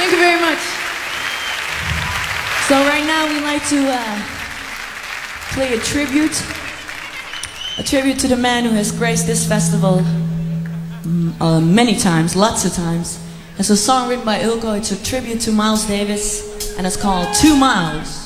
Thank you very much. So right now we'd like to play a tribute to the man who has graced this festival many times, lots of times. It's a song written by Ilko. It's a tribute to Miles Davis, and it's called 2 Miles.